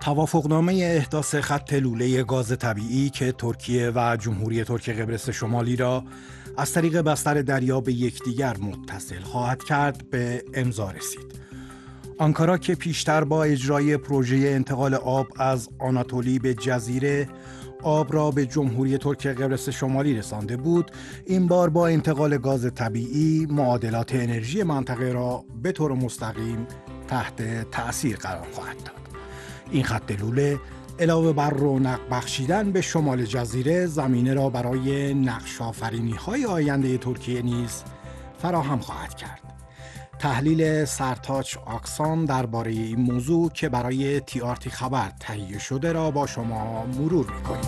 توافقنامه احداث خط لوله گاز طبیعی که ترکیه و جمهوری ترک قبرس شمالی را از طریق بستر دریا به یکدیگر متصل خواهد کرد به امضا رسید. آنکارا که پیشتر با اجرای پروژه انتقال آب از آناتولی به جزیره آب را به جمهوری ترک قبرس شمالی رسانده بود، این بار با انتقال گاز طبیعی معادلات انرژی منطقه را به طور مستقیم تحت تأثیر قرار خواهد داد. این خط لوله علاوه بر رونق بخشیدن به شمال جزیره، زمینه را برای نقش آفرینی‌های آینده ترکیه نیز فراهم خواهد کرد. تحلیل سرتاچ آکسان درباره این موضوع که برای TRT خبر تهیه شده را با شما مرور می‌کنیم.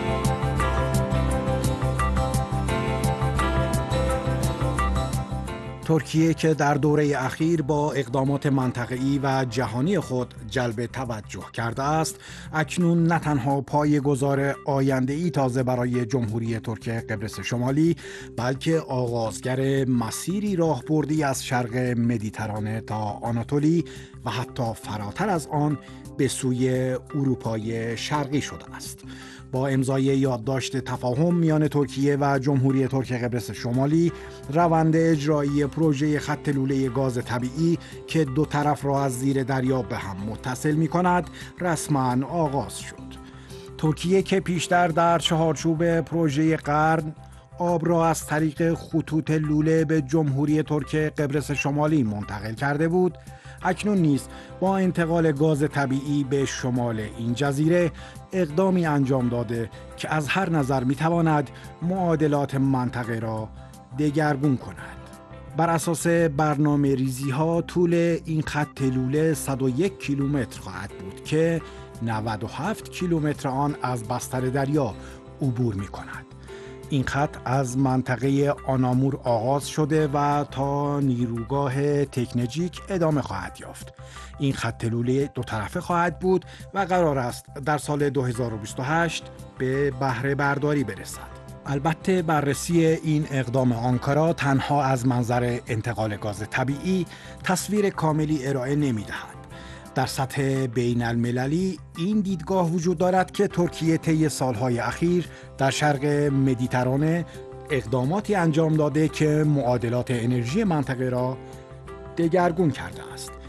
ترکیه که در دوره اخیر با اقدامات منطقه‌ای و جهانی خود جلب توجه کرده است، اکنون نه تنها پایه‌گذار آینده‌ای تازه برای جمهوری ترک قبرس شمالی، بلکه آغازگر مسیری راهبردی از شرق مدیترانه تا آناتولی و حتی فراتر از آن به سوی اروپای شرقی شده است. با امضای یادداشت تفاهم میان ترکیه و جمهوری ترک قبرس شمالی، روند اجرایی پروژه خط لوله گاز طبیعی که دو طرف را از زیر دریا به هم متصل می کند، رسما آغاز شد. ترکیه که پیشتر در چهارچوب پروژه قرن آب را از طریق خطوط لوله به جمهوری ترک قبرس شمالی منتقل کرده بود، اکنون نیز با انتقال گاز طبیعی به شمال این جزیره اقدامی انجام داده که از هر نظر میتواند معادلات منطقه را دگرگون کند. بر اساس برنامه ریزی ها طول این خط لوله 101 کیلومتر خواهد بود که 97 کیلومتر آن از بستر دریا عبور می کند. این خط از منطقه آنامور آغاز شده و تا نیروگاه تکنجیک ادامه خواهد یافت. این خط لوله دو طرفه خواهد بود و قرار است در سال 2028 به بهره برداری برسد. البته بررسی این اقدام آنکارا تنها از منظر انتقال گاز طبیعی تصویر کاملی ارائه نمی‌دهد. در سطح بین المللی این دیدگاه وجود دارد که ترکیه طی سالهای اخیر در شرق مدیترانه اقداماتی انجام داده که معادلات انرژی منطقه را دگرگون کرده است.